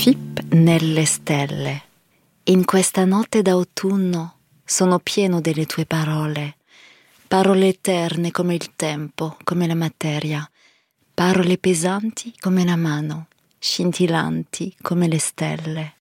Fip nelle stelle. In questa notte d'autunno sono pieno delle tue parole, parole eterne come il tempo, come la materia, parole pesanti come la mano, scintillanti come le stelle.